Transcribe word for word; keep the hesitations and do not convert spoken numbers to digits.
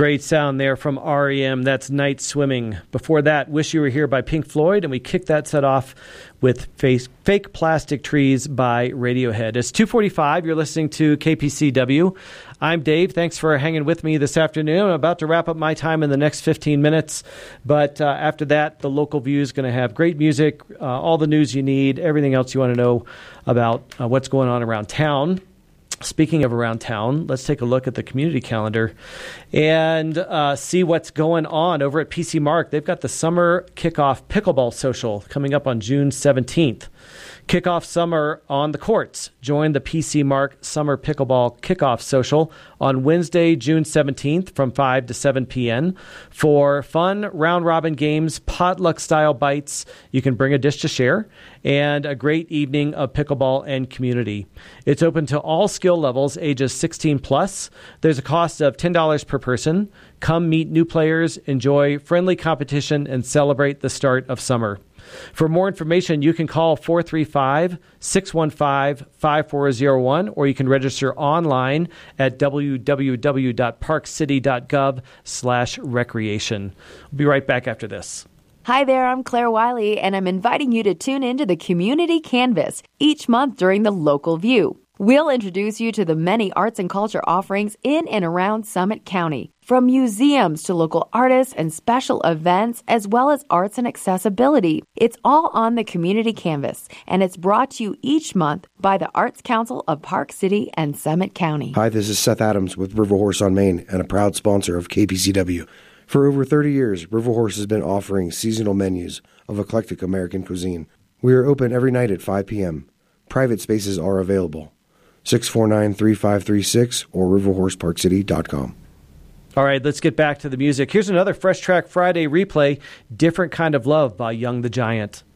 Great sound there from R E M. That's Night Swimming. Before that, Wish You Were Here by Pink Floyd, and we kicked that set off with face, Fake Plastic Trees by Radiohead. It's two forty-five. You're listening to K P C W. I'm Dave. Thanks for hanging with me this afternoon. I'm about to wrap up my time in the next fifteen minutes, but uh, after that, the Local View is going to have great music, uh, all the news you need, everything else you want to know about uh, what's going on around town. Speaking of around town, let's take a look at the community calendar and uh, see what's going on over at P C Mark. They've got the Summer Kickoff Pickleball Social coming up on June seventeenth. Kickoff summer on the courts. Join the P C Mark Summer Pickleball Kickoff Social on Wednesday, June seventeenth from five to seven p.m. for fun round-robin games, potluck-style bites. You can bring a dish to share, and a great evening of pickleball and community. It's open to all skill levels, ages sixteen plus. There's a cost of ten dollars per person. Come meet new players, enjoy friendly competition, and celebrate the start of summer. For more information, you can call four three five, six one five, five four zero one, or you can register online at w w w dot park city dot gov slash recreation. We'll be right back after this. Hi there, I'm Claire Wiley, and I'm inviting you to tune into the Community Canvas each month during the Local View. We'll introduce you to the many arts and culture offerings in and around Summit County, from museums to local artists and special events, as well as arts and accessibility. It's all on the Community Canvas, and it's brought to you each month by the Arts Council of Park City and Summit County. Hi, this is Seth Adams with River Horse on Main and a proud sponsor of K P C W. For over thirty years, River Horse has been offering seasonal menus of eclectic American cuisine. We are open every night at five p.m. Private spaces are available. six four nine, three five three six or river horse park city dot com. All right, let's get back to the music. Here's another Fresh Track Friday replay, Different Kind of Love by Young the Giant.